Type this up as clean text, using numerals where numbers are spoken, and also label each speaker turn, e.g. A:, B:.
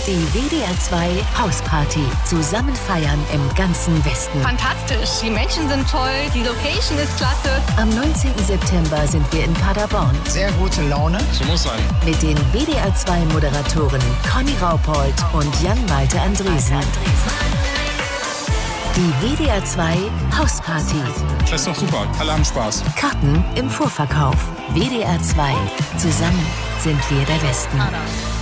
A: Die WDR 2 Hausparty. Zusammen feiern im ganzen Westen.
B: Fantastisch. Die Menschen sind toll. Die Location ist klasse.
A: Am 19. September sind wir in Paderborn.
C: Sehr gute Laune.
D: So muss sein.
A: Mit den WDR 2 Moderatoren Conny Raupold und Jan-Malte Andresen. Die WDR 2 Hausparty.
D: Das ist doch super. Alle haben Spaß.
A: Karten im Vorverkauf. WDR 2. Zusammen sind wir der Westen.